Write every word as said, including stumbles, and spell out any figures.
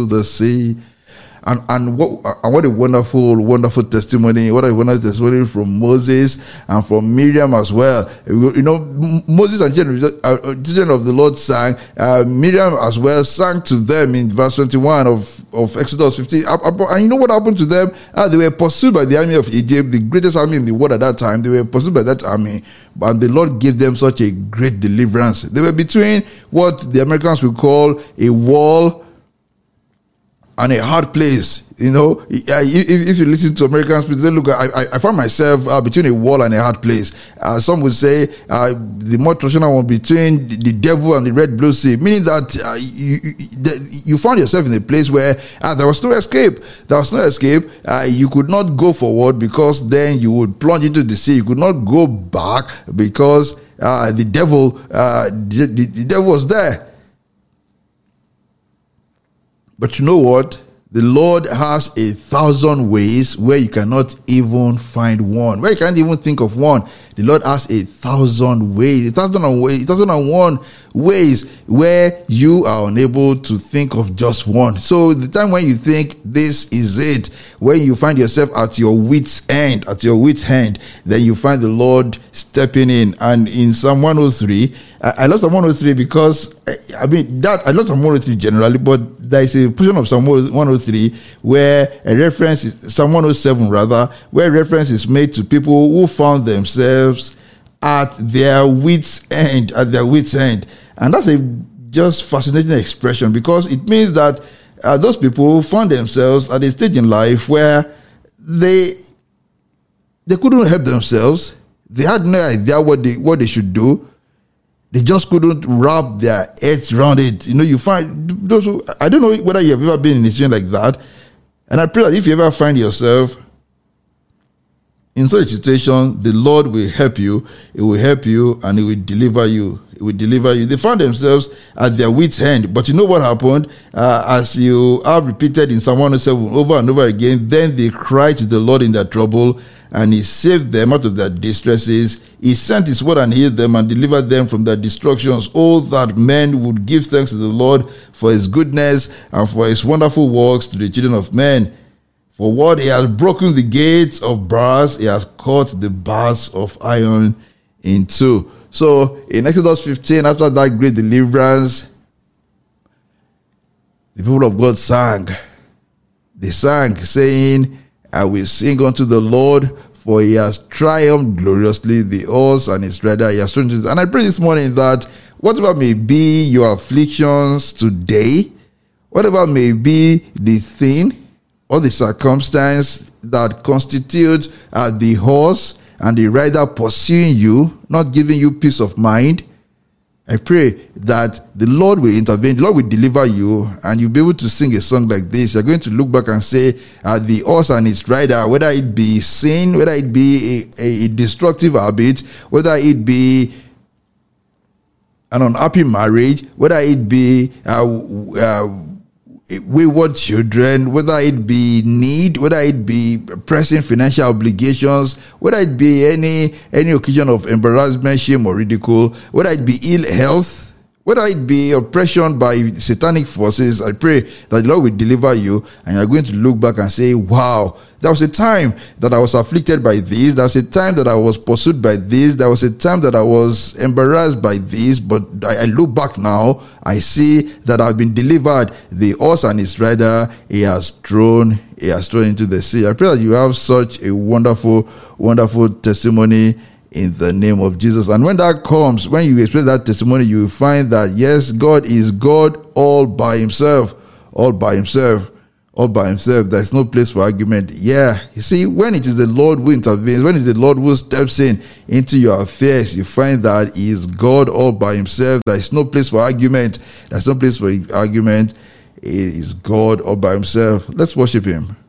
the sea. And and what and what a wonderful, wonderful testimony. What a wonderful testimony from Moses and from Miriam as well. You know, Moses and children, uh, children of the Lord sang. Uh, Miriam as well sang to them in verse twenty-one of, of Exodus fifteen. And you know what happened to them? Uh, they were pursued by the army of Egypt, the greatest army in the world at that time. They were pursued by that army. And the Lord gave them such a great deliverance. They were between what the Americans would call a wall and a hard place. You know, if, if you listen to Americans, they say, look, I, I find myself uh, between a wall and a hard place. Uh, some would say uh, the more traditional one between the devil and the red blue sea, meaning that uh, you, you, you found yourself in a place where uh, there was no escape. There was no escape. Uh, you could not go forward because then you would plunge into the sea. You could not go back because uh, the devil, uh, the, the, the devil was there. But you know what? The Lord has a thousand ways where you cannot even find one, where you can't even think of one. The Lord has a thousand ways, a thousand and ways, a thousand and one ways where you are unable to think of just one. So the time when you think this is it, when you find yourself at your wit's end, at your wit's end, then you find the Lord stepping in. And in Psalm one oh three, I love Psalm one oh three because, I mean, that I love Psalm one oh three generally, but there is a portion of Psalm one oh three where a reference is, Psalm one oh seven rather, where reference is made to people who found themselves at their wit's end, at their wit's end. And that's a just fascinating expression because it means that uh, those people found themselves at a stage in life where they they couldn't help themselves. They had no idea what they what they should do. They just couldn't wrap their heads around it. You know, you find those who, I don't know whether you have ever been in a situation like that. And I pray that if you ever find yourself in such a situation, the Lord will help you. It will help you and it will deliver you. It will deliver you. They found themselves at their wit's end. But you know what happened? Uh, as you have repeated in Psalm one oh seven over and over again, then they cried to the Lord in their trouble, and he saved them out of their distresses. He sent his word and healed them and delivered them from their destructions. Oh, that men would give thanks to the Lord for his goodness and for his wonderful works to the children of men. For what he has broken the gates of brass, he has cut the bars of iron in two. So in Exodus fifteen, after that great deliverance, the people of God sang. They sang, saying, I will sing unto the Lord, for he has triumphed gloriously, the horse and his rider he has thrown into. And I pray this morning that whatever may be your afflictions today, whatever may be the thing or the circumstance that constitutes uh, the horse and the rider pursuing you, not giving you peace of mind, I pray that the Lord will intervene, the Lord will deliver you, and you'll be able to sing a song like this. You're going to look back and say, uh, the horse and its rider, whether it be sin, whether it be a, a, a destructive habit, whether it be an unhappy marriage, whether it be uh, uh, wayward children, whether it be need, whether it be pressing financial obligations, whether it be any any occasion of embarrassment, shame, or ridicule, whether it be ill health, whether it be oppression by satanic forces, I pray that the Lord will deliver you, and you're going to look back and say, wow, there was a time that I was afflicted by this. There was a time that I was pursued by this. There was a time that I was embarrassed by this. But I, I look back now, I see that I've been delivered. The horse and his rider, he has thrown, he has thrown into the sea. I pray that you have such a wonderful, wonderful testimony in the name of Jesus. And when that comes, when you express that testimony, you will find that, yes, God is God all by himself, all by himself. All by himself. There's no place for argument. Yeah. You see, when it is the Lord who intervenes, when it is the Lord who steps in into your affairs, you find that he is God all by himself. There's no place for argument. There's no place for argument. He is God all by himself. Let's worship him.